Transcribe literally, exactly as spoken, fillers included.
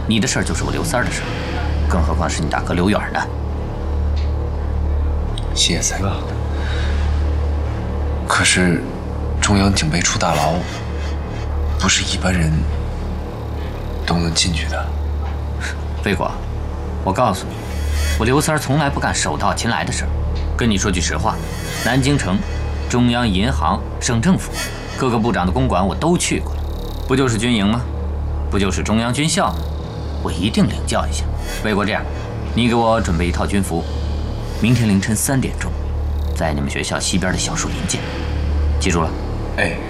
你的事儿就是我刘三儿的事儿，更何况是你大哥刘远呢？ 谢谢三哥。可是，中央警备处大牢不是一般人都能进去的。 飞国，我告诉你，我刘三儿从来不干手到擒来的事儿。跟你说句实话，南京城、中央银行、省政府、各个部长的公馆我都去过了，不就是军营吗？不就是中央军校吗？我一定领教一下。飞国，这样，你给我准备一套军服，明天凌晨三点钟，在你们学校西边的小树林见。记住了？ 哎。